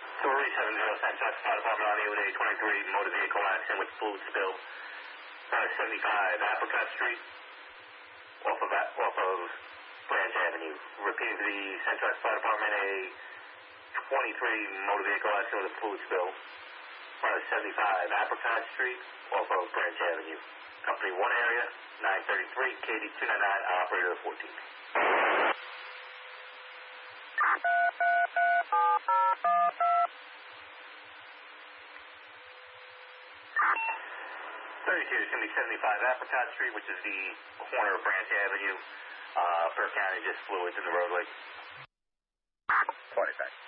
470 Central Fire Department on the 23 motor vehicle accident with fluid spill. 75 Apricot Street, off of Branch Avenue. Repeating to the Central Fire Department, a 23 motor vehicle accident with fluid spill. 75 Apricot Street, off of Branch Avenue. Company 1 area, 933, KD 299, operator 14. 32 is going to be 75 Apricot Street, which is the corner of Branch Avenue. Burke County just fluids in the roadway. 25.